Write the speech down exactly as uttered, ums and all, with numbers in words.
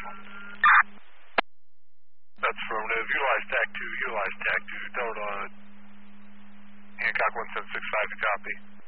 That's affirmative. Utilize TAC two, utilize TAC two, Delta Hancock one seven six five to copy.